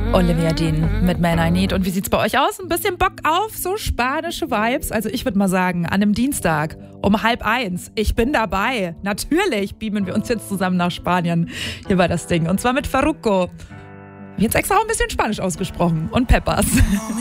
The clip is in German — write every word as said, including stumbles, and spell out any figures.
Olivia Dean mit Man I Need. Und wie sieht's bei euch aus? Ein bisschen Bock auf so spanische Vibes? Also ich würde mal sagen, an einem Dienstag um halb eins. Ich bin dabei. Natürlich beamen wir uns jetzt zusammen nach Spanien. Hier war das Ding. Und zwar mit Farruko. Jetzt extra auch ein bisschen Spanisch ausgesprochen. Und Peppers.